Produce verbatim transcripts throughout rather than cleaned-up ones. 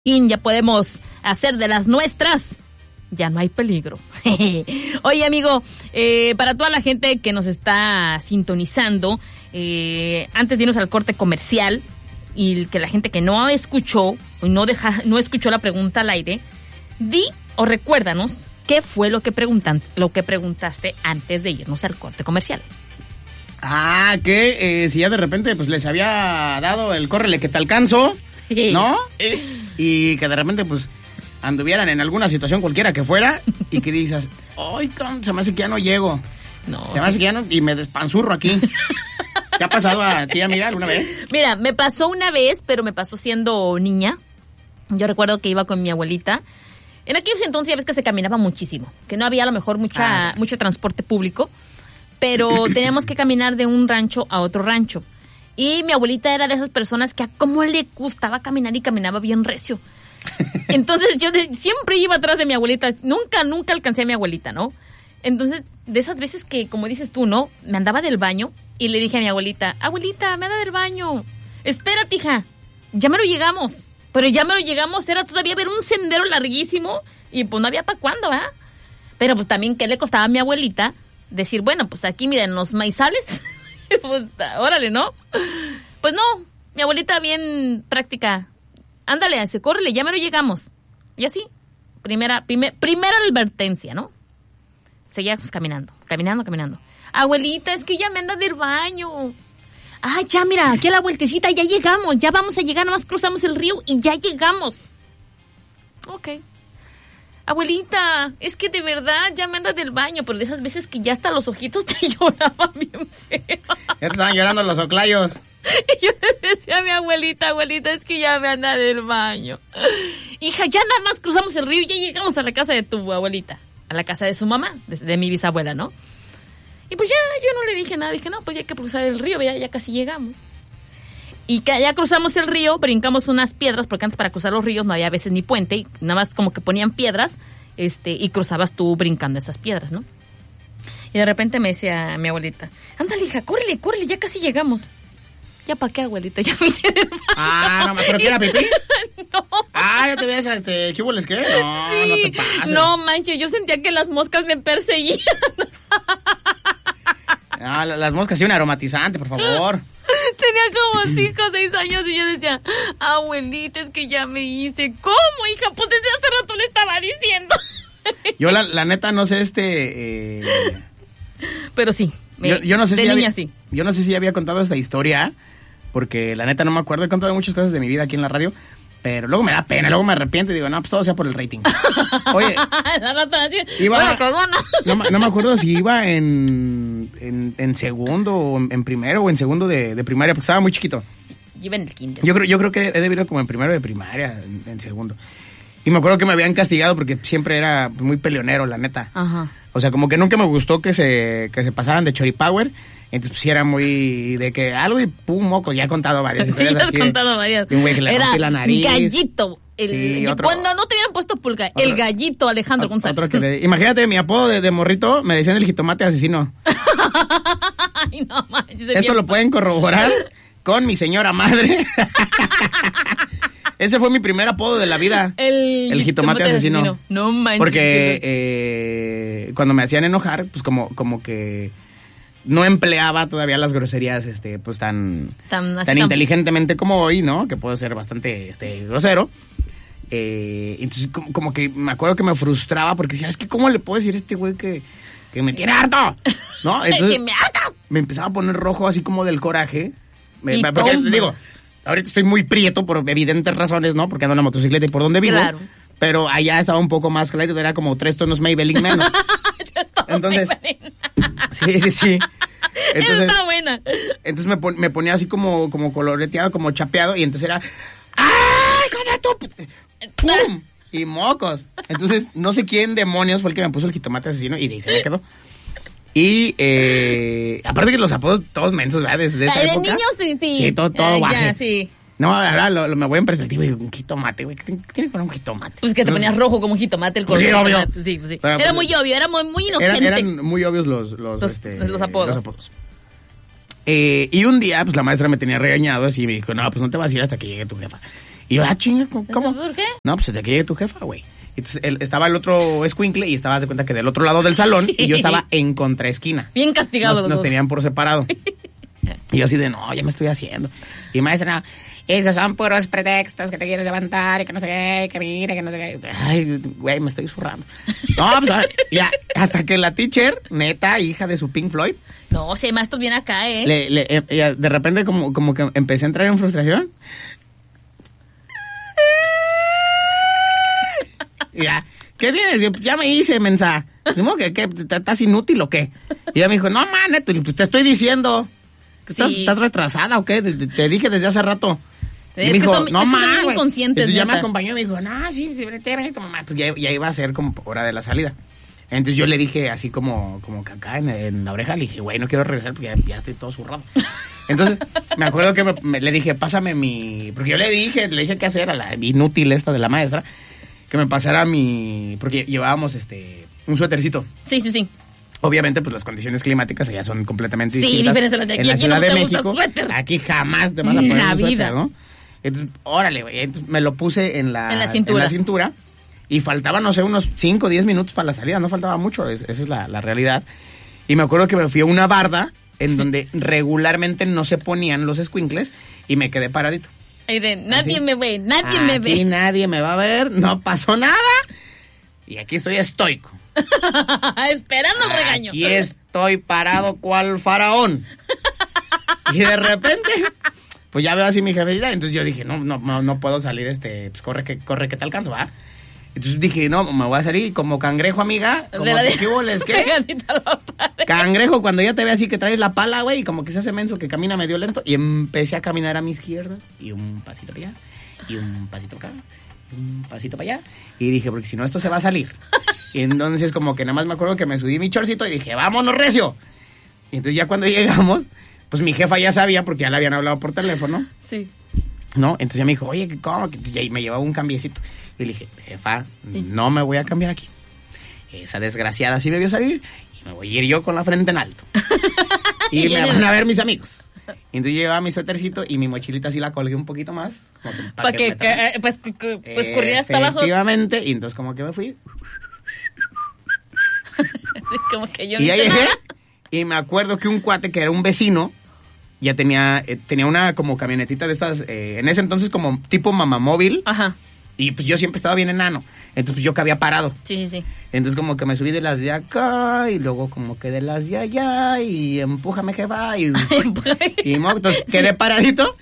ya podemos hacer de las nuestras, ya no hay peligro. Oye, amigo, eh, para toda la gente que nos está sintonizando, eh, antes de irnos al corte comercial, y que la gente que no escuchó, no, deja, no escuchó la pregunta al aire, di o recuérdanos qué fue lo que, preguntan, lo que preguntaste antes de irnos al corte comercial. Ah, que eh, si ya de repente pues les había dado el córrele que te alcanzo, ¿no? Y que de repente pues anduvieran en alguna situación cualquiera que fuera y que dices, ay, se me hace que ya no llego. No, se me hace sí. que ya no, y me despanzurro aquí. ¿Te ha pasado a ti, amiga, alguna vez? Mira, me pasó una vez, pero me pasó siendo niña. Yo recuerdo que iba con mi abuelita. En aquellos entonces ya ves que se caminaba muchísimo, que no había a lo mejor mucha, ah. mucho transporte público, pero teníamos que caminar de un rancho a otro rancho. Y mi abuelita era de esas personas que a cómo le gustaba caminar y caminaba bien recio. Entonces yo de, siempre iba atrás de mi abuelita. Nunca, nunca alcancé a mi abuelita, ¿no? Entonces, de esas veces que, como dices tú, ¿no? Me andaba del baño y le dije a mi abuelita, abuelita, me anda del baño. Espérate, hija, ya me lo llegamos. Pero ya me lo llegamos, era todavía ver un sendero larguísimo y pues no había para cuándo, ¿verdad? Pero pues también, ¿qué le costaba a mi abuelita? Decir, bueno, pues aquí miren los maizales. Pues, órale, ¿no? Pues no, mi abuelita bien práctica. Ándale, se córrele, ya me lo llegamos. Y así, primera, primer, primera advertencia, ¿no? Seguíamos caminando, caminando, caminando. Abuelita, es que ya me anda del baño. Ah, ya, mira, aquí a la vueltecita, ya llegamos, ya vamos a llegar, nomás cruzamos el río y ya llegamos. Ok. Abuelita, es que de verdad ya me anda del baño, pero de esas veces que ya hasta los ojitos te lloraban bien feo. Ya te estaban llorando los oclayos. Y yo le decía a mi abuelita, abuelita, es que ya me anda del baño. Hija, ya nada más cruzamos el río y ya llegamos a la casa de tu abuelita, a la casa de su mamá, de, de mi bisabuela, ¿no? Y pues ya, yo no le dije nada, dije, no, pues ya hay que cruzar el río, ya, ya casi llegamos. Y que ya cruzamos el río, brincamos unas piedras, porque antes para cruzar los ríos no había a veces ni puente, y nada más como que ponían piedras, este, y cruzabas tú brincando esas piedras, ¿no? Y de repente me decía mi abuelita, ándale, hija, córrele, córrele, ya casi llegamos. ¿Ya para qué, abuelita? Ya me hice del baño. Ah, no, ¿pero qué era, pipí? No. Ah, ya te ves, este, ¿qué hueles qué? No, sí. no te pases. No, manches, yo sentía que las moscas me perseguían. Ah, las moscas sí, un aromatizante, por favor. Tenía como cinco o seis años y yo decía, abuelita, es que ya me hice. ¿Cómo, hija? Pues desde hace rato le estaba diciendo. Yo, la, la neta, no sé, este... Eh... Pero sí, me, yo, yo no sé de si niña había, sí. Yo no sé si había contado esta historia, porque la neta no me acuerdo. He contado muchas cosas de mi vida aquí en la radio, pero luego me da pena, luego me arrepiento y digo, no, pues todo sea por el rating. Oye, la nota así, iba, no, no me acuerdo si iba en, en, en segundo o en, en primero o en segundo de, de primaria, porque estaba muy chiquito. Iba en el kinder. Yo creo, yo creo que he debido como en primero de primaria, en, en segundo. Y me acuerdo que me habían castigado porque siempre era muy peleonero, la neta. Ajá. O sea, como que nunca me gustó que se, que se pasaran de choripower. Entonces, pues sí era muy de que algo y pum, moco. Ya he contado varias historias. Sí, ya has así contado de, varias. De un güey que le rompí la nariz. Gallito. El, sí, otro, cuando no te hubieran puesto pulga, otro, el gallito Alejandro otro, González. Otro que le, imagínate, mi apodo de, de morrito, me decían el jitomate asesino. Ay, no manches. Esto lo pueden corroborar con mi señora madre. Ese fue mi primer apodo de la vida. El, el jitomate asesino. asesino. No manches. Porque eh, cuando me hacían enojar, pues como, como que no empleaba todavía las groserías este, pues tan, tan, tan, tan inteligentemente como hoy, ¿no? Que puedo ser bastante este, grosero. Eh, entonces como, como que me acuerdo que me frustraba porque decía, es que ¿cómo le puedo decir a este güey que, que me tiene harto? ¿No? Entonces me, harta. me empezaba a poner rojo así como del coraje. Me, porque te digo, ahorita estoy muy prieto por evidentes razones, ¿no? Porque ando en la motocicleta y por donde vivo. Claro. Pero allá estaba un poco más claro, era como tres tonos Maybelline menos. Entonces, sí, sí, sí. Entonces, Esa está buena. Entonces me, pon, me ponía así como, como coloreteado, como chapeado, y entonces era ¡ay, hijo de tu! ¡Pum! Y mocos. Entonces, no sé quién demonios fue el que me puso el jitomate asesino, y de ahí se me quedó. Y, eh, aparte que los apodos todos mensos, ¿verdad? Desde esa de época. niños, sí, sí. Sí, todo, todo uh, baje. Ya, sí. No, ahora lo, lo, me voy en perspectiva y digo, un jitomate, güey. ¿Qué tiene que ver un jitomate? Pues que te ponías rojo como un jitomate el color. Sí, obvio. Sí, sí. Pero, era pues, muy obvio, era muy, muy inocente. Eran, eran muy obvios los, los, los, este, los apodos. Los apodos. Eh, y un día, pues la maestra me tenía regañado así y me dijo, no, pues no te vas a ir hasta que llegue tu jefa. Y yo, ah, chinga, ¿cómo? ¿Por qué? No, pues de aquí llegue tu jefa, güey. Entonces él, estaba el otro escuincle y estabas de cuenta que del otro lado del salón y yo estaba en contraesquina. Bien castigado Nos, los nos dos. tenían por separado. Y yo así de, no, ya me estoy haciendo. Y maestra, esos son puros pretextos que te quieres levantar y que no sé qué, que mire, que no sé qué. Ay, güey, me estoy zurrando. No, pues ahora, ya, hasta que la teacher, neta, hija de su Pink Floyd. No, si hay maestros bien acá, ¿eh? Le, le, eh, de repente como, como que empecé a entrar en frustración. Ya, ¿qué tienes? Yo, ya me hice, mensa. ¿Cómo que qué? ¿Estás inútil o qué? Y ella me dijo, no, man, neto, pues te estoy diciendo. ¿Que estás, sí. ¿Estás retrasada o qué? Te, te dije desde hace rato. Es y me dijo, son, no, man, inconscientes. Entonces ya me acompañó y me dijo, no, sí, sí, vete, vete, mamá. Pues ya, ya iba a ser como hora de la salida. Entonces yo le dije así como, como que acá en, en la oreja, le dije, güey, no quiero regresar porque ya, ya estoy todo zurrado. Entonces, me acuerdo que me, me, le dije, pásame mi... Porque yo le dije, le dije qué hacer a la inútil esta de la maestra. Que me pasara mi... Porque llevábamos este un suétercito. Sí, sí, sí. Obviamente, pues las condiciones climáticas allá son completamente sí, distintas. Sí, diferentes de aquí. En la Ciudad no de México, aquí jamás te vas a poner la un vida. suéter, ¿no? Entonces, órale, güey. Entonces me lo puse en la, en la cintura. En la cintura. Y faltaba, no sé, unos cinco o diez minutos para la salida. No faltaba mucho, es, esa es la, la realidad. Y me acuerdo que me fui a una barda en donde regularmente no se ponían los escuincles y me quedé paradito. Y de, nadie ¿Así? me ve, nadie aquí me ve. Aquí nadie me va a ver, no pasó nada. Y aquí estoy estoico. Esperando el regaño. Aquí estoy parado cual faraón. Y de repente, pues ya veo así mi jefecita. Entonces yo dije, no, no, no, no puedo salir, este, pues corre que, corre que te alcanzo, ¿va? Entonces dije, no, me voy a salir como cangrejo, amiga. Como de la de... ¿qué boles, qué? Cangrejo, cuando ya te ve así que traes la pala, güey, y como que se hace menso, que camina medio lento. Y empecé a caminar a mi izquierda. Y un pasito para allá. Y un pasito para acá. Y un pasito para allá. Y dije, porque si no, esto se va a salir. Y entonces como que nada más me acuerdo que me subí mi chorcito y dije, vámonos, recio. Y entonces ya cuando llegamos, pues mi jefa ya sabía, porque ya le habían hablado por teléfono. Sí. ¿No? Entonces ya me dijo, oye, ¿cómo? Y me llevaba un cambiecito. Y le dije, jefa, sí. no me voy a cambiar aquí. Esa desgraciada sí me vio salir y me voy a ir yo con la frente en alto. Y, y me van a ver mis amigos. Y entonces llevaba mi suétercito y mi mochilita así la colgué un poquito más. Como que, para que, que, que pues, que, pues corría hasta abajo. Efectivamente, y entonces como que me fui. Como que yo y no ya sé llegué nada. Y me acuerdo que un cuate que era un vecino ya tenía, eh, tenía una como camionetita de estas, eh, en ese entonces como tipo mamamóvil. Ajá. Y pues yo siempre estaba bien enano. Entonces pues yo que había parado. Sí, sí, sí. Entonces como que me subí de las de acá y luego como que de las de allá y empújame jefa y, y, y entonces quedé sí. paradito.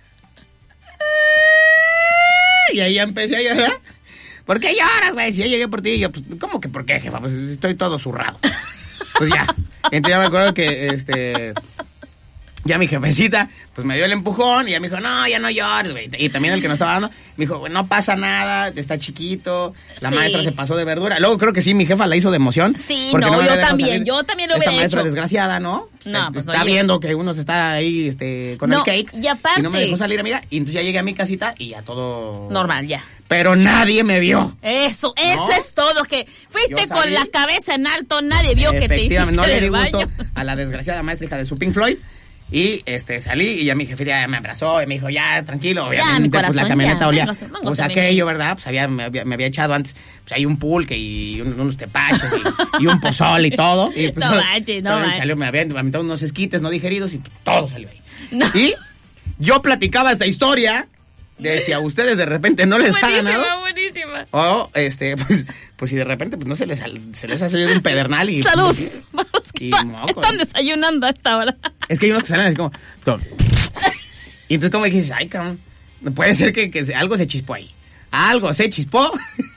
Y ahí empecé a llorar. ¿Por qué lloras, güey? Si ya llegué por ti. Y yo, pues, ¿cómo que por qué, jefa? Pues estoy todo zurrado. Pues ya. Entonces ya me acuerdo que este... Ya mi jefecita, pues me dio el empujón y ya me dijo, no, ya no llores, güey. Y también el que nos estaba dando, me dijo, no pasa nada, está chiquito, la sí. maestra se pasó de verdura. Luego creo que sí, mi jefa la hizo de emoción. Sí, no, no yo también, salir. yo también lo hubiera hecho. Esta maestra hecho. desgraciada, ¿no? No, pues está oye. viendo que uno se está ahí este, con no, el cake. Y aparte. Y no me dejó salir, amiga. Y entonces ya llegué a mi casita y ya todo... Normal, ya. Pero nadie me vio. Eso, eso ¿no? es todo. Que fuiste con la cabeza en alto, nadie vio que te hiciste no le di del gusto baño. A la desgraciada maestra hija de su Pink Floyd. Y este salí y ya mi jefe ya me abrazó y me dijo, ya, tranquilo, obviamente, ya, pues la camioneta ya, olía. Mangos, mangos pues aquello, ¿verdad? Pues había, me, había, me había echado antes, pues hay un pulque y un, unos tepaches y, y un pozol y todo. Y pues, no manches, no manches. Salió, me habían aventado unos esquites no digeridos y pues, todo salió ahí. No. Y yo platicaba esta historia de si a ustedes de repente no les buenísima, ha ganado. Buenísima, O, este, pues, pues si de repente pues no se les, se les ha salido un pedernal y... ¡Salud! Pues, Vamos, que y está, moco, están ¿no? desayunando a esta hora. Es que hay unos que salen así como... como y entonces como dices, ay, cabrón, puede ser que, que algo se chispó ahí. Algo se chispó.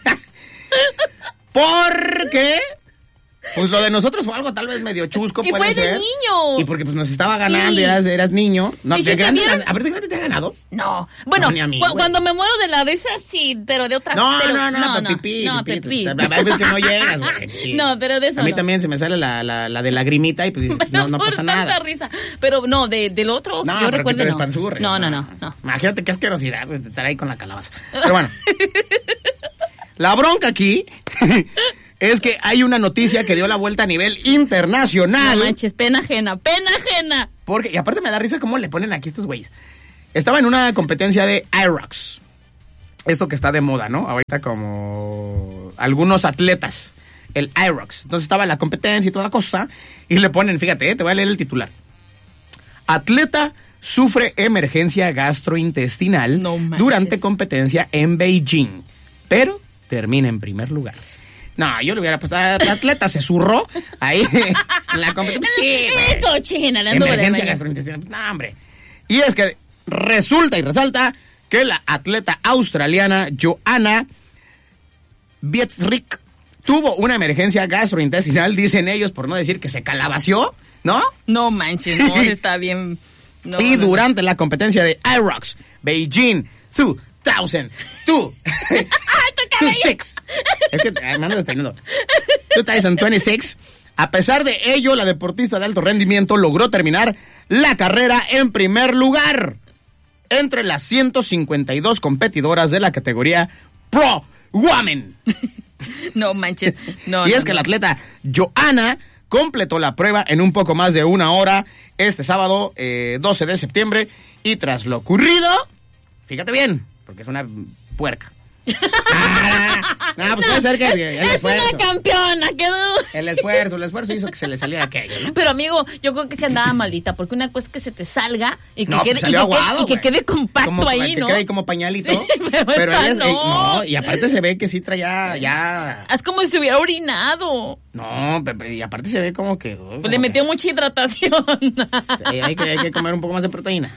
Porque... Pues lo de nosotros fue algo tal vez medio chusco, y puede fue ser. de niño. Y porque pues nos estaba ganando, sí. y eras, eras niño. No, ¿Y de si grande, te a ver, ¿de grande te ha ganado? No. Bueno, no, mí, cu- cuando me muero de la risa, sí, pero de otra No, pero, no, no, no, no, pipí, no, pipí. pipí. Hay veces que no llegas, güey. Sí. No, pero de eso A mí no. también se me sale la, la, la de lagrimita y pues dices, no, no pasa nada. risa. Pero no, de, del otro, no, yo pero recuerdo que te no. despanzurres, No, no, no, no. Imagínate qué asquerosidad, pues, de estar ahí con la calabaza. Pero bueno. La bronca aquí... Es que hay una noticia que dio la vuelta a nivel internacional. No manches, pena ajena, pena ajena. Porque, y aparte me da risa cómo le ponen aquí estos güeyes. Estaba en una competencia de I ROX. esto que está de moda, ¿no? Ahorita como algunos atletas, el IROX. Entonces estaba en la competencia y toda la cosa, y le ponen, fíjate, eh, te voy a leer el titular. Atleta sufre emergencia gastrointestinal no durante competencia en Beijing, pero termina en primer lugar. No, yo le hubiera puesto a atleta, se zurró ahí en la competencia. Sí, cochina, emergencia gastrointestinal. No, hombre. Y es que resulta y resalta que la atleta australiana Joanna Bietrick tuvo una emergencia gastrointestinal, dicen ellos, por no decir que se calabació, ¿no? No manches, no, está bien. No, y no, durante no. la competencia de IROX Beijing dos mil dos, veintiséis, es que me ando despeinando, dos mil veintiséis, a pesar de ello, la deportista de alto rendimiento logró terminar la carrera en primer lugar entre las ciento cincuenta y dos competidoras de la categoría Pro Women. No manches. No, y no, es que no. la atleta Joanna completó la prueba en un poco más de una hora este sábado eh, doce de septiembre, y tras lo ocurrido, fíjate bien, porque es una puerca. Ah, no, no, pues no, puede ser que es, el es esfuerzo, una campeona, quedó. El esfuerzo, el esfuerzo hizo que se le saliera aquello, ¿no? Pero amigo, yo creo que se andaba malita, porque una cosa es que se te salga y que no, quede, pues y que aguado, quede, y que quede compacto como, ahí, que ¿no? quede ahí como pañalito. Sí, pero pero esta ella es, no. eh, no, y aparte se ve que sí traía ya. Es como si se hubiera orinado. No, Pepe, y aparte se ve como que. Uh, pues le metió que... mucha hidratación. Sí, hay que, hay que comer un poco más de proteína.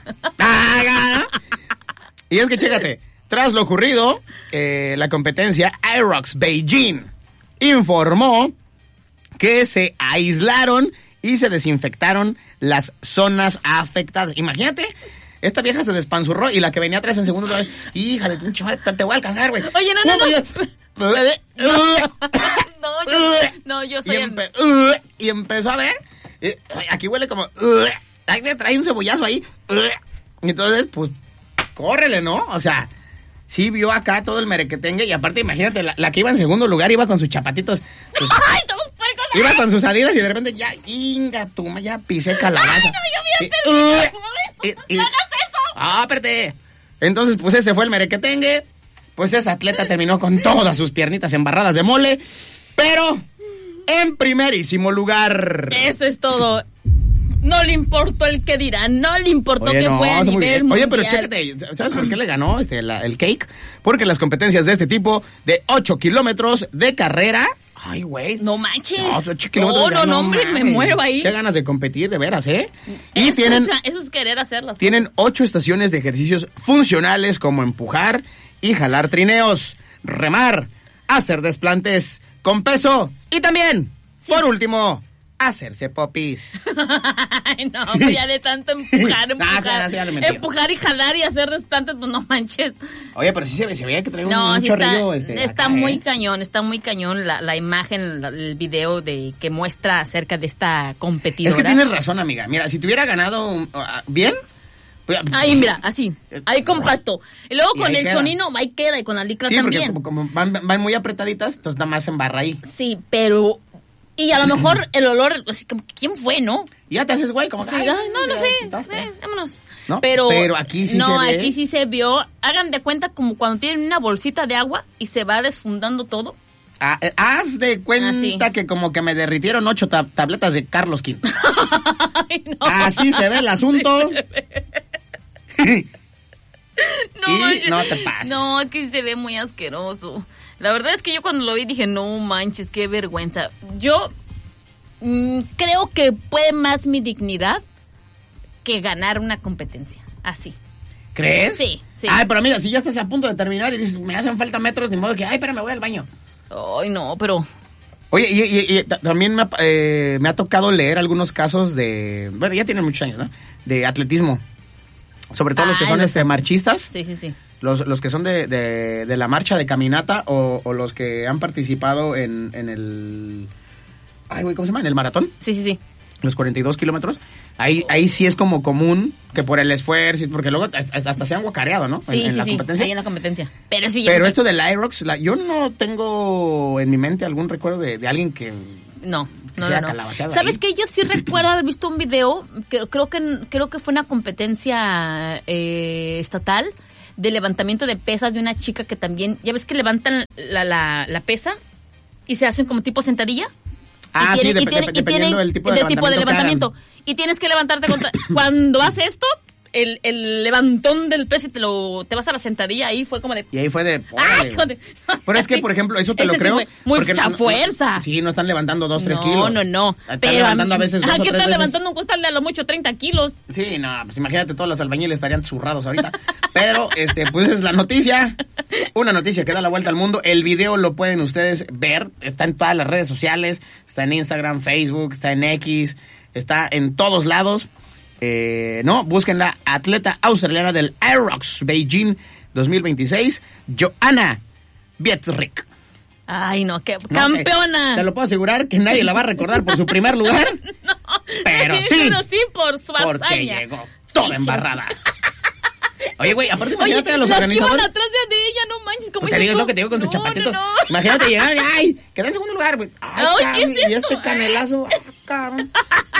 Y es que chécate. Tras lo ocurrido, eh, la competencia IROX Beijing informó que se aislaron y se desinfectaron las zonas afectadas. Imagínate, esta vieja se despanzurró y la que venía atrás en segundo lugar, hija de pinche madre, te voy a alcanzar, güey. Oye, no, no, no. No, yo, no, yo soy... Y, empe el... y empezó a ver, eh, aquí huele como... Ahí me trae un cebollazo ahí. Entonces, pues, córrele, ¿no? O sea... Sí vio acá todo el merequetengue, y aparte, imagínate, la, la que iba en segundo lugar iba con sus chapatitos. Sus, ¡ay, todos puercos! Iba con sus adidas y de repente ya, inga, tu ya pisé calabaza. ¡Ay, no, yo bien perdido! Y, y, ¡No hagas eso! ¡Ah, espérate! Entonces, pues ese fue el merequetengue. Pues esa atleta terminó con todas sus piernitas embarradas de mole, pero en primerísimo lugar. Eso es todo. No le importó el que dirán, no le importó Oye, que no, fue a nivel mundial. Oye, pero chécate, ¿sabes por qué le ganó este la, el cake? Porque las competencias de este tipo de ocho kilómetros de carrera... Ay, güey. No manches. No, ocho kilómetros. No, no, no, hombre, me muero ahí. Qué ganas de competir, de veras, ¿eh? Y eso, tienen... Eso es querer hacerlas. Tienen ocho estaciones de ejercicios funcionales como empujar y jalar trineos, remar, hacer desplantes con peso y también, sí. por último... hacerse popis. Ay, no, pues ya de tanto empujar, empujar, ah, sí, sí, empujar y jalar y hacer desplantes, pues no manches. Oye, pero sí se, se veía que traía no, un, un sí chorrillo. Está, este, está acá, muy ¿eh? cañón, está muy cañón la, la imagen, la, el video de que muestra acerca de esta competidora. Es que tienes razón, amiga. Mira, si te hubiera ganado uh, bien... Pues, ahí, mira, así, ahí compacto. Y luego y con el queda. chonino, ahí queda, y con la licra sí, también. Sí, porque como, como van, van muy apretaditas, entonces nada más embarra ahí. Sí, pero... Y a lo mejor el olor, así como, ¿quién fue, no? Ya te haces güey, como sí, que... Ay, no, no sé, eh, vámonos. ¿No? Pero, pero aquí sí no, se ve. aquí sí se vio. Hagan de cuenta como cuando tienen una bolsita de agua y se va desfundando todo. Ah, eh, haz de cuenta ah, sí. que como que me derritieron ocho tab tabletas de Carlos Quinto. Ay, no. Así se ve el asunto. Sí no, y no te pases. No, es que se ve muy asqueroso. La verdad es que yo cuando lo vi dije, no manches, qué vergüenza. Yo mmm, creo que puede más mi dignidad que ganar una competencia. Así. ¿Crees? Sí, sí. Ay, pero mira, si ya estás a punto de terminar y dices, me hacen falta metros, ni modo que, ay, espera, me voy al baño. Ay, no, pero... Oye, y, y, y también me ha, eh, me ha tocado leer algunos casos de... Bueno, ya tienen muchos años, ¿no? De atletismo. Sobre todo ah, los que son los... este marchistas. Sí, sí, sí. Los, los que son de, de, de la marcha de caminata o, o los que han participado en, en el... Ay, güey, ¿cómo se llama? ¿En el maratón? Sí, sí, sí. Los cuarenta y dos kilómetros. Ahí, ahí sí es como común que por el esfuerzo, porque luego hasta, hasta se han guacareado, ¿no? Sí, en, en sí, la sí, competencia. ahí en la competencia. Pero sí. Pero esto del IROX, la, yo no tengo en mi mente algún recuerdo de, de alguien que... No, que no, sea no. ¿Sabes qué? Yo sí recuerdo haber visto un video, que, creo que creo que fue una competencia eh, estatal, de levantamiento de pesas de una chica que también, ya ves que levantan la, la, la pesa y se hacen como tipo sentadilla. Ah, y sí, tienen, de, y tienen, de, dependiendo del tipo de, de levantamiento, tipo de levantamiento. Y tienes que levantarte contra, cuando haces esto, el, el levantón del peso y te lo te vas a la sentadilla, ahí fue como de... Y ahí fue de... ¡Ay, joder! Pero es que, por ejemplo, eso te Ese lo creo... Sí mucha no, fuerza. No, sí, no están levantando dos, tres no, kilos. No, no, no. Están pero, levantando a veces dos Aquí o tres están veces. levantando un costal de a lo mucho treinta kilos. Sí, no, pues imagínate, todos los albañiles estarían zurrados ahorita. Pero, este, pues es la noticia. Una noticia que da la vuelta al mundo. El video lo pueden ustedes ver. Está en todas las redes sociales. Está en Instagram, Facebook, está en X. Está en todos lados. Eh, no, busquen la atleta australiana del Aerox Beijing dos mil veintiséis, Johanna Bietzrich. Ay, no, qué no, campeona. Eh, te lo puedo asegurar que nadie la va a recordar por su primer lugar. No, pero sí. Pero sí por su hazaña. Porque llegó toda embarrada. Oye, güey, aparte imagínate Oye, a los las organizadores. Que iban atrás de ella, no manches, como pues te digo, es lo que te digo con no, sus chapatitos. No, no. Imagínate llegar y ay, quedé en segundo lugar, güey. Ay, Ay, cabrón, ¿qué es y esto? este canelazo, ay, cabrón.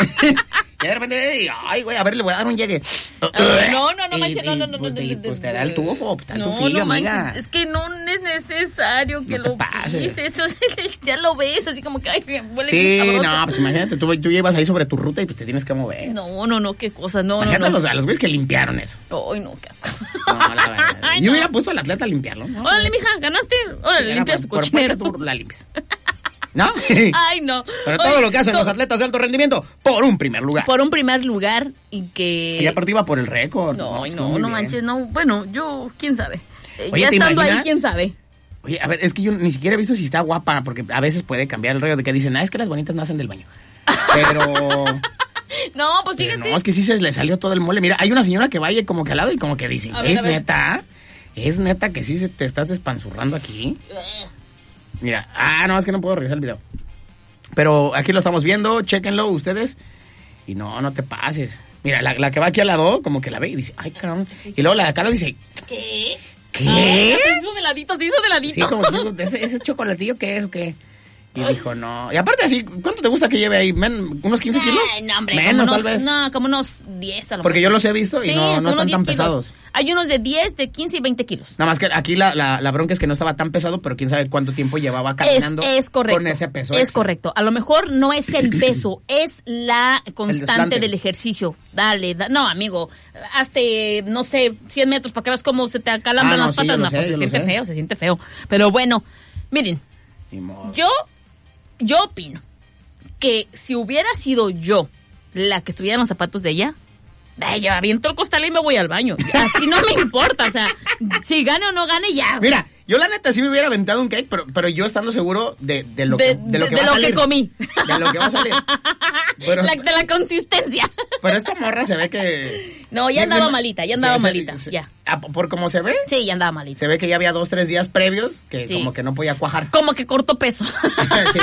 Y de repente, ay, güey, a ver, le voy a dar un llegue. No, no, no manches, no, no, no. Pues, no, y, no, pues no, te da el tufo, te da el no, tufillo, no amiga. manches, es que no es necesario que No te lo pases. pises, eso, ya lo ves, así como que, ay, me huele Sí, bien no, sabroso. pues imagínate, tú, tú llevas ahí sobre tu ruta y pues te tienes que mover. No, no, no, qué cosa, no, Imagínate no, no. a los, a los güeyes que limpiaron eso. Ay, no, qué asco. No, la verdad. Ay, Yo no. hubiera puesto al atleta a limpiarlo, ¿no? Órale, mija, ganaste. Órale, Sí, limpia su por- por- cochinero. porque tú la limpies. ¿No? Ay, no. Pero Oye, todo lo que hacen to- los atletas de alto rendimiento por un primer lugar. Por un primer lugar y que... Y aparte iba por el récord. No, Pues, no, muy no bien. manches, no. Bueno, yo, quién sabe. Eh, Oye, ya ¿te estando ahí, imaginas? quién sabe. Oye, a ver, es que yo ni siquiera he visto si está guapa, porque a veces puede cambiar el rollo de que dicen, ah, es que las bonitas no hacen del baño. Pero... No, pues pero fíjate. no, es que sí se le salió todo el mole. Mira, hay una señora que vaya como que al lado y como que dice, A ver, ¿es a ver. neta? ¿Es neta que sí se te estás despanzurrando aquí? Mira, ah, no, es que no puedo regresar el video. Pero aquí lo estamos viendo, chéquenlo ustedes. Y no, no te pases. Mira, la, la que va aquí al lado, como que la ve y dice, ay, cabrón. Y luego la de acá lo dice, ¿Qué? ¿qué? Ay, se hizo de ladito, se hizo de ladito. Sí, como que, ¿ese, ese chocolatillo qué es o qué? Y dijo, no. Y aparte así, ¿cuánto te gusta que lleve ahí? Men, ¿Unos quince kilos? Ay, no, hombre, Menos, como unos, tal vez. No, como unos diez a lo Porque yo mejor. los he visto y Sí, no, no unos están tan diez kilos. pesados. Hay unos de diez, de quince y veinte kilos. Nada más que aquí la, la, la bronca es que no estaba tan pesado, pero quién sabe cuánto tiempo llevaba caminando Es, es correcto. con ese peso Es extra. correcto. A lo mejor no es el peso, es la constante desplante. del ejercicio. Dale, da- no, amigo, hazte, no sé, cien metros para que veas cómo se te acalambran Ah, no, las sí, yo patas. lo No, sé, pues yo se lo siente sé. feo, se siente feo. Pero bueno, miren, Ni modo. yo, yo opino que si hubiera sido yo la que estuviera en los zapatos de ella, ay, yo aviento el costal y me voy al baño. Así no me importa, o sea, si gane o no gane, ya. Mira, yo la neta sí me hubiera aventado un cake, pero, pero yo estando seguro de, de lo de, que, de lo que de va lo a salir. que comí. De lo que va a salir. Pero, La- de la consistencia. pero esta morra se ve que... No, ya andaba malita, ya andaba Sí, se- malita, se- ya. ah, por cómo se ve, Sí, ya andaba malita. se ve que ya había dos, tres días previos que Sí. como que no podía cuajar. Como que cortó peso. Sí.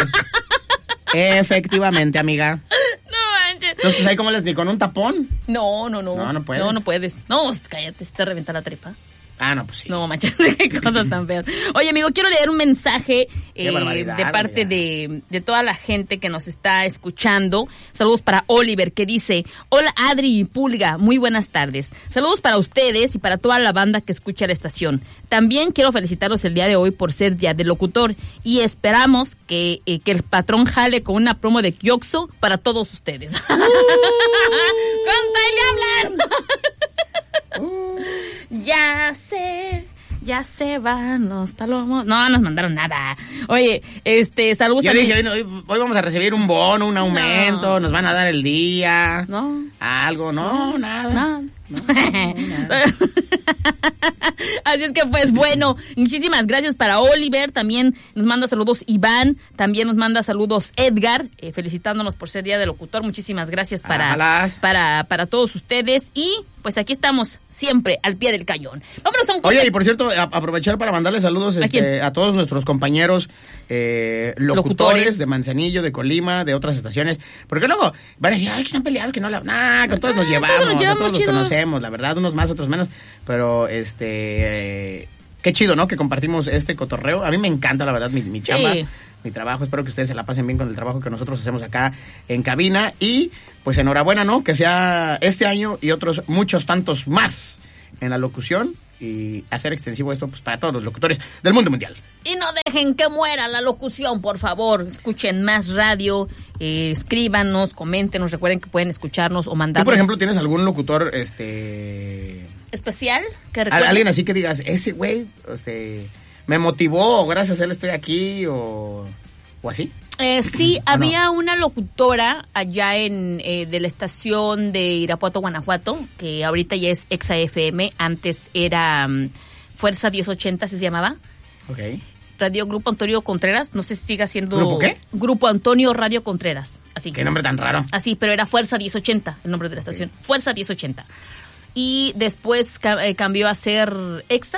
Efectivamente, amiga. No manches. Entonces, pues ahí como les di con un tapón. No, no, no. No, no puedes. No, no puedes. No, cállate, se te revienta la tripa. Ah, no, pues sí. No manches, qué cosas tan feas. Oye, amigo, quiero leer un mensaje Qué eh, barbaridad, de parte amiga. de, de toda la gente que nos está escuchando. Saludos para Oliver, que dice, hola Adri y Pulga, muy buenas tardes. Saludos para ustedes y para toda la banda que escucha la estación. También quiero felicitarlos el día de hoy por ser día del locutor y esperamos que, eh, que el patrón jale con una promo de Kioxo para todos ustedes. Uh. ¡Conta y le hablan! Uh. Ya sé, ya se van los palomos. No, nos mandaron nada. Oye, este, saludos Yo también. dije, hoy, hoy vamos a recibir un bono, un aumento, No. nos van a dar el día. No. Algo, no, nada. No. No, nada. Así es que pues bueno, muchísimas gracias para Oliver, también nos manda saludos Iván, también nos manda saludos Edgar, eh, felicitándonos por ser día del locutor, muchísimas gracias para, Alas. para, para todos ustedes y pues aquí estamos siempre al pie del cañón. Vámonos a un corte. Oye, y por cierto, a- aprovechar para mandarle saludos ¿A este, quién? a todos nuestros compañeros eh, locutores, Locutores. de Manzanillo, de Colima, de otras estaciones. Porque luego van a decir, ay, que están peleados, que no la... Nah, con todos nos Ah, llevamos, todos nos a llevamos todos los chidos. conocemos, la verdad, unos más, otros menos. Pero, este... eh, qué chido, ¿no? Que compartimos este cotorreo. A mí me encanta, la verdad, mi, mi chamba. Sí. Mi trabajo, espero que ustedes se la pasen bien con el trabajo que nosotros hacemos acá en cabina y pues enhorabuena, ¿no? Que sea este año y otros muchos tantos más en la locución y hacer extensivo esto pues para todos los locutores del mundo mundial. Y no dejen que muera la locución, por favor. Escuchen más radio, eh, escríbanos, coméntenos, recuerden que pueden escucharnos o mandarnos. ¿Tú, por ejemplo, tienes algún locutor este especial que recuerde? Alguien así que digas, ese güey este, me motivó, o gracias a él estoy aquí, o, o así? Eh, sí, había no? una locutora allá en eh, de la estación de Irapuato, Guanajuato, que ahorita ya es Exa F M, antes era um, Fuerza diez ochenta, ¿se llamaba? Ok. Radio Grupo Antonio Contreras, no sé si siga siendo... ¿Grupo qué? Grupo Antonio Radio Contreras, así. ¿Qué nombre tan raro? Así, pero era Fuerza diez ochenta, el nombre de la estación, okay. Fuerza diez ochenta. Y después ca- eh, cambió a ser Exa,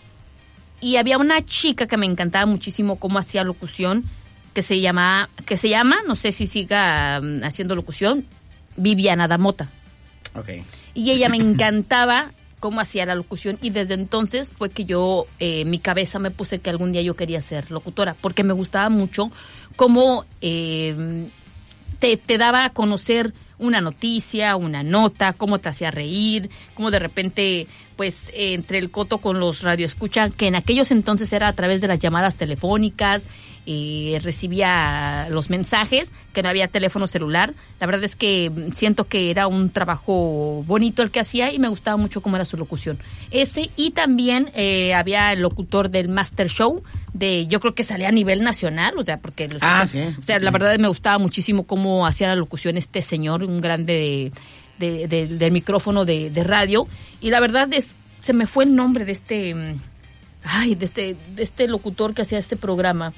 y había una chica que me encantaba muchísimo cómo hacía locución, que se llama, que se llama, no sé si siga um, haciendo locución, Viviana Damota. Okay. Y ella me encantaba cómo hacía la locución, y desde entonces fue que yo, eh, mi cabeza me puse que algún día yo quería ser locutora, porque me gustaba mucho cómo eh, te, te daba a conocer una noticia, una nota, cómo te hacía reír, cómo de repente, pues, eh, entre el coto con los radioescuchas, que en aquellos entonces era a través de las llamadas telefónicas, y recibía los mensajes, que no había teléfono celular. La verdad es que siento que era un trabajo bonito el que hacía y me gustaba mucho cómo era su locución. Ese, y también eh, había el locutor del Master Show, de yo creo que salía a nivel nacional, o sea, porque... Los ah, que, sí. O sea, la verdad me gustaba muchísimo cómo hacía la locución este señor, un grande de, de, de, del micrófono de, de radio, y la verdad es, se me fue el nombre de este... Ay, de este, de este locutor que hacía este programa.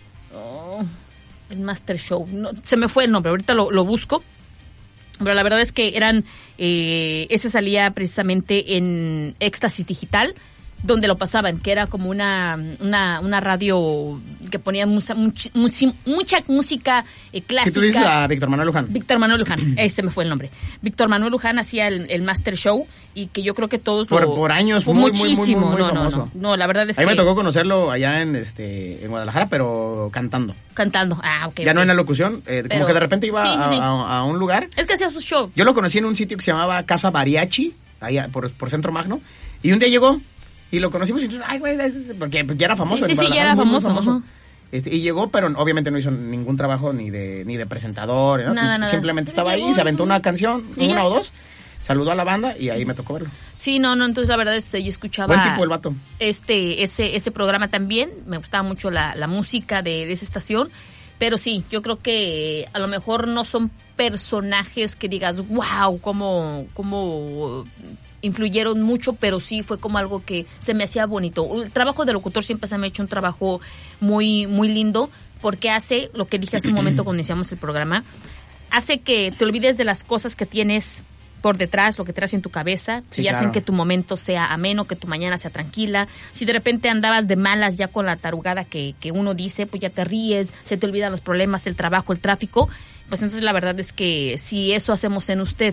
Oh, el Master Show, no, se me fue el nombre, ahorita lo, lo busco, pero la verdad es que eran, eh, ese salía precisamente en Éxtasis Digital, donde lo pasaban, que era como una una, una radio que ponía mucha, mucha, mucha música eh, clásica. Si tú dices a Víctor Manuel Luján. Víctor Manuel Luján, ese me fue el nombre. Víctor Manuel Luján hacía el, el Master Show, y que yo creo que todos por, lo... Por años, por muy, muchísimo, muy, muy, muy no, famoso. No, no, no, la verdad es a mí que... me tocó conocerlo allá en este en Guadalajara, pero cantando. Cantando, ah, ok. Ya okay. no en la locución, eh, pero, como que de repente iba sí, sí, sí. A, a, a un lugar. Es que hacía su show. Yo lo conocí en un sitio que se llamaba Casa Mariachi, allá por, por Centro Magno, y un día llegó y lo conocimos y entonces, ay, güey, porque ya era famoso. Sí, sí, sí, ya era muy, famoso. Muy famoso. Uh-huh. Este, y llegó, pero obviamente no hizo ningún trabajo ni de ni de presentador, ¿no? Nada, nada. Simplemente estaba llegó, ahí, se aventó uh-huh. una canción, ¿Y una ya? o dos, saludó a la banda y ahí me tocó verlo. Sí, no, no, entonces la verdad es que yo escuchaba... Buen tipo el vato. Este, ese, ese programa también, me gustaba mucho la, la música de, de esa estación, pero sí, yo creo que a lo mejor no son personajes que digas, wow, cómo, cómo influyeron mucho, pero sí fue como algo que se me hacía bonito. El trabajo de locutor siempre se me ha hecho un trabajo muy, muy lindo, porque hace, lo que dije hace un momento cuando iniciamos el programa, hace que te olvides de las cosas que tienes por detrás, lo que traes en tu cabeza, sí, y claro. hacen que tu momento sea ameno, que tu mañana sea tranquila. Si de repente andabas de malas ya con la tarugada que, que uno dice, pues ya te ríes, se te olvidan los problemas, el trabajo, el tráfico, pues entonces la verdad es que si eso hacemos en usted,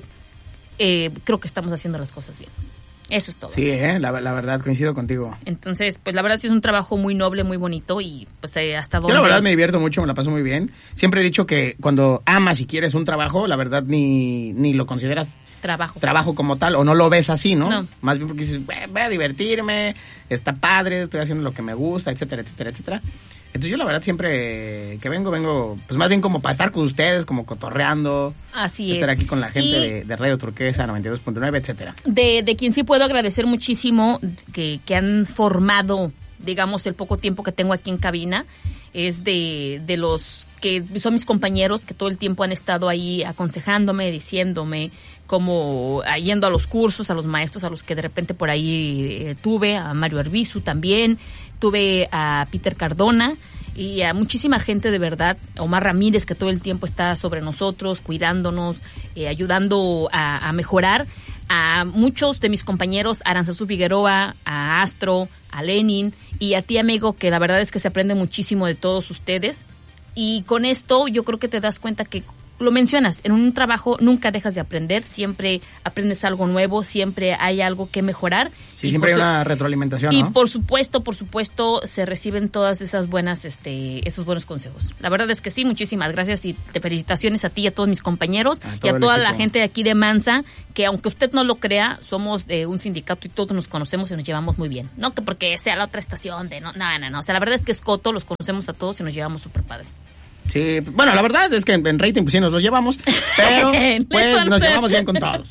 eh, creo que estamos haciendo las cosas bien. Eso es todo. Sí, eh, la, la verdad, coincido contigo. Entonces, pues la verdad sí es un trabajo muy noble, muy bonito, y pues eh, hasta donde... Yo la verdad me divierto mucho, me la paso muy bien. Siempre he dicho que cuando amas y quieres un trabajo, la verdad ni, ni lo consideras trabajo. trabajo como tal, o no lo ves así, ¿no? No. Más bien porque dices, voy a divertirme, está padre, estoy haciendo lo que me gusta, etcétera, etcétera, etcétera. Entonces yo la verdad siempre que vengo, vengo pues más bien como para estar con ustedes, como cotorreando. Así es. Estar aquí con la gente y de, de Radio Turquesa noventa y dos punto nueve, etcétera. De, de quien sí puedo agradecer muchísimo que, que han formado, digamos, el poco tiempo que tengo aquí en cabina, es de, de los que son mis compañeros que todo el tiempo han estado ahí aconsejándome, diciéndome, como yendo a los cursos, a los maestros a los que de repente por ahí eh, tuve, a Mario Arbizu también, tuve a Peter Cardona y a muchísima gente de verdad, Omar Ramírez, que todo el tiempo está sobre nosotros, cuidándonos, eh, ayudando a, a mejorar, a muchos de mis compañeros, a Aranzazu Figueroa, a Astro, a Lenin, y a ti, amigo, que la verdad es que se aprende muchísimo de todos ustedes. Y con esto yo creo que te das cuenta que lo mencionas, en un trabajo nunca dejas de aprender, siempre aprendes algo nuevo, siempre hay algo que mejorar. Sí, siempre hay una retroalimentación, y ¿no? Y por supuesto, por supuesto, se reciben todas esas buenas, este, esos buenos consejos. La verdad es que sí, muchísimas gracias y te felicitaciones a ti y a todos mis compañeros a y a toda la gente de aquí de Mansa, que aunque usted no lo crea, somos de un sindicato y todos nos conocemos y nos llevamos muy bien. No que porque sea la otra estación de no, no, no, no. O sea, la verdad es que es coto, los conocemos a todos y nos llevamos súper padre. Sí, bueno, la verdad es que en, en rating pues sí nos los llevamos, pero pues nos llevamos bien con todos.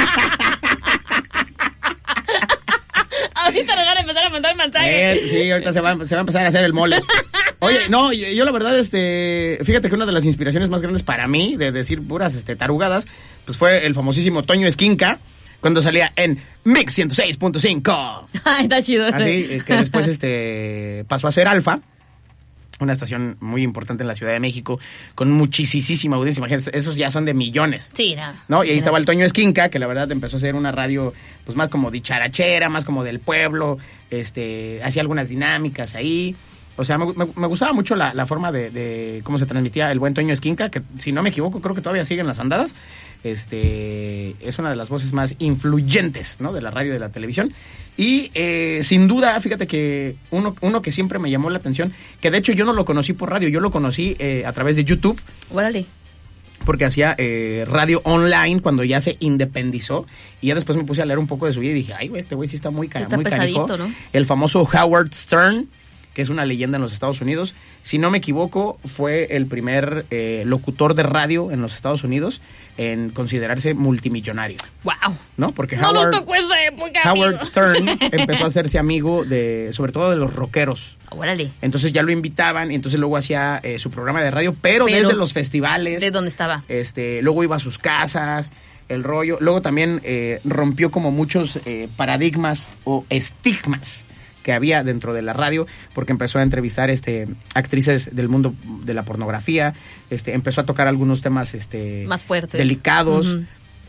Ahorita nos van a empezar a mandar mensajes. Eh, sí, ahorita se va, se va a empezar a hacer el mole. Oye, no, yo, yo la verdad, este, fíjate que una de las inspiraciones más grandes para mí, de decir puras este, tarugadas, pues fue el famosísimo Toño Esquinca, cuando salía en Mix ciento seis punto cinco. Ay, está chido. Así, que después este pasó a ser Alfa, una estación muy importante en la Ciudad de México, con muchísima audiencia. Imagínense, esos ya son de millones. Sí, no. ¿No? Y ahí estaba el Toño Esquinca, que la verdad empezó a hacer una radio, pues más como dicharachera, más como del pueblo, este, hacía algunas dinámicas ahí. O sea, me, me, me gustaba mucho la, la forma de, de cómo se transmitía el buen Toño Esquinca, que si no me equivoco, creo que todavía sigue en las andadas. Este, es una de las voces más influyentes, ¿no? De la radio y de la televisión. Y eh, sin duda, fíjate que uno, uno que siempre me llamó la atención, que de hecho yo no lo conocí por radio, yo lo conocí eh, a través de YouTube. Órale. Porque hacía eh, radio online cuando ya se independizó. Y ya después me puse a leer un poco de su vida y dije, ay, güey, este güey sí está muy, ca- está muy canijo, ¿no? El famoso Howard Stern, que es una leyenda en los Estados Unidos. Si no me equivoco, fue el primer eh, locutor de radio en los Estados Unidos en considerarse multimillonario. ¡Wow! ¿No? Porque no Howard, lo tocó esa época, Howard amigo. Stern empezó a hacerse amigo de, sobre todo de los rockeros. Órale. Entonces ya lo invitaban y entonces luego hacía eh, su programa de radio, pero, pero desde los festivales. ¿De dónde estaba? Este, luego iba a sus casas, el rollo. Luego también eh, rompió como muchos eh, paradigmas o estigmas que había dentro de la radio, porque empezó a entrevistar este actrices del mundo de la pornografía, este empezó a tocar algunos temas este más fuertes, delicados. Uh-huh.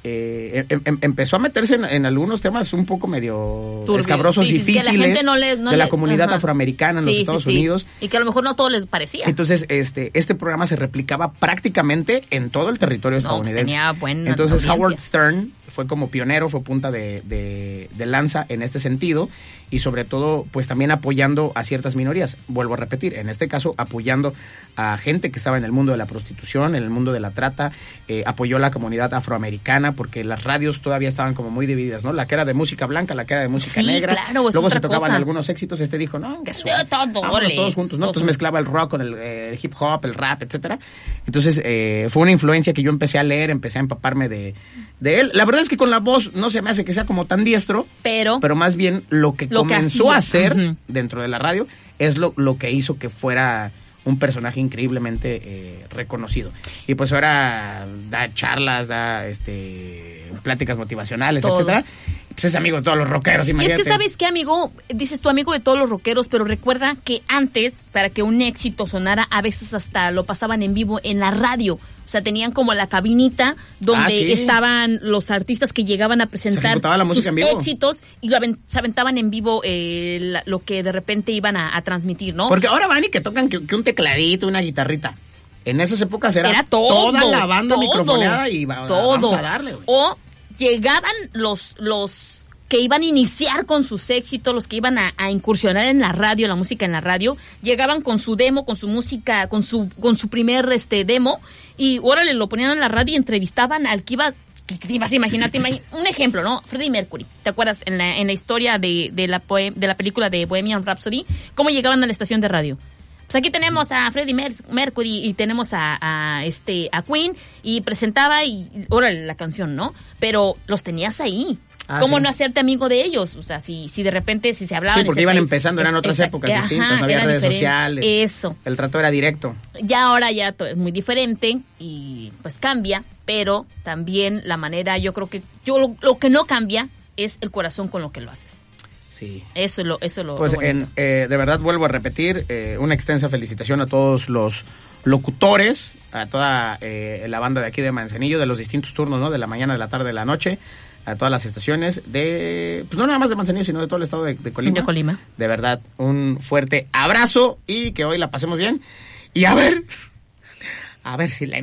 Eh, em, em, empezó a meterse en, en algunos temas un poco medio Turbio. escabrosos, sí, difíciles, sí, que la gente no le, no de la le, comunidad ajá. afroamericana en sí, los Estados sí, sí. Unidos. Y que a lo mejor no todo les parecía. Entonces, este este programa se replicaba prácticamente en todo el territorio no, estadounidense. Tenía buena Entonces, audiencia. Howard Stern fue como pionero, fue punta de, de, de lanza en este sentido. Y sobre todo, pues también apoyando a ciertas minorías. Vuelvo a repetir, en este caso, apoyando a gente que estaba en el mundo de la prostitución, en el mundo de la trata, eh, apoyó a la comunidad afroamericana, porque las radios todavía estaban como muy divididas, ¿no? La que era de música blanca, la que era de música sí, negra. Claro, luego se tocaban cosa. algunos éxitos, este dijo, no, que suave, todo, vámonos todos juntos, ¿no? Entonces mezclaba el rock con el, eh, el hip hop, el rap, etcétera. Entonces, eh, fue una influencia que yo empecé a leer, empecé a empaparme de, de él. La verdad es que con la voz no se me hace que sea como tan diestro, pero, pero más bien lo que lo comenzó que a hacer uh-huh. dentro de la radio es lo, lo que hizo que fuera un personaje increíblemente eh, reconocido. Y pues ahora da charlas, da este pláticas motivacionales, todo. etcétera. Pues es amigo de todos los rockeros, imagínate. Y es que, ¿sabes qué, amigo? Dices tu amigo de todos los rockeros, pero recuerda que antes, para que un éxito sonara, a veces hasta lo pasaban en vivo en la radio. O sea, tenían como la cabinita donde ah, ¿sí? estaban los artistas que llegaban a presentar la sus en vivo. éxitos y lo avent- se aventaban en vivo eh, la, lo que de repente iban a, a transmitir, ¿no? Porque ahora van y que tocan que, que un tecladito, una guitarrita. En esas épocas era, era todo, toda la banda todo, microfoneada y va, todo. vamos a darle, güey. O llegaban los los que iban a iniciar con sus éxitos, los que iban a, a incursionar en la radio, la música en la radio, llegaban con su demo, con su música, con su con su primer este demo, y órale, lo ponían en la radio y entrevistaban al que iba, que te ibas a imaginar, un ejemplo, ¿no? Freddie Mercury, ¿te acuerdas? En la, en la historia de, de, la poe, de la película de Bohemian Rhapsody, ¿cómo llegaban a la estación de radio? Pues aquí tenemos a Freddie Mer- Mercury y tenemos a, a este a Queen, y presentaba y órale la canción, ¿no? Pero los tenías ahí. Ah, ¿Cómo sí. no hacerte amigo de ellos? O sea, si, si de repente, si se hablaban... Sí, porque iban país, empezando, eran es, otras es, épocas ajá, distintas, no había redes diferente. sociales. Eso. El trato era directo. Ya ahora ya todo es muy diferente y pues cambia, pero también la manera, yo creo que yo lo, lo que no cambia es el corazón con lo que lo haces. Sí. Eso es lo, eso es lo, pues lo en, eh, de verdad vuelvo a repetir, eh, una extensa felicitación a todos los locutores, a toda eh, la banda de aquí de Manzanillo, de los distintos turnos, ¿no? De la mañana, de la tarde, de la noche, a todas las estaciones de, pues no nada más de Manzanillo, sino de todo el estado de, de Colima. De Colima. De verdad, un fuerte abrazo y que hoy la pasemos bien. Y a ver, a ver si la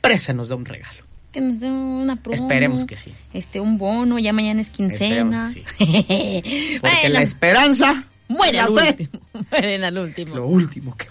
empresa nos da un regalo. Que nos dé una promo. Esperemos que sí. Este, un bono, ya mañana es quincena. Que sí. Porque bueno, la esperanza muere al último. Mueren al último. Es lo último que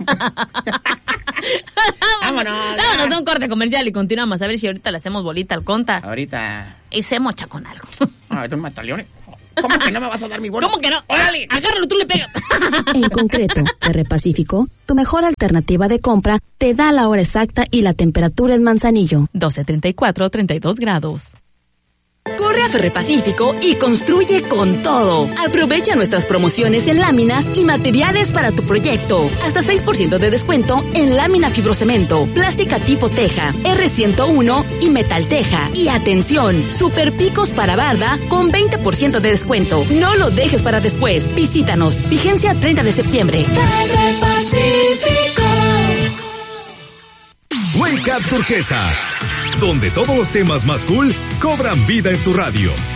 Vámonos. Vámonos a un corte comercial y continuamos. A ver si ahorita le hacemos bolita al conta. Ahorita. Y se mocha con algo. Ah, tú mataleones. ¿Cómo que no me vas a dar mi bono? ¿Cómo que no? ¡Órale! Agárralo, tú le pegas. En concreto, R P Pacífico, tu mejor alternativa de compra, te da la hora exacta y la temperatura en Manzanillo. doce treinta y cuatro, treinta y dos grados. Corre a Ferrepacífico y construye con todo. Aprovecha nuestras promociones en láminas y materiales para tu proyecto. Hasta seis por ciento de descuento en lámina fibrocemento, plástica tipo teja, R ciento uno y metal teja. Y atención, super picos para barda con veinte por ciento de descuento. No lo dejes para después. Visítanos. Vigencia treinta de septiembre. Ferrepacífico. Wake Up Turquesa, donde todos los temas más cool cobran vida en tu radio.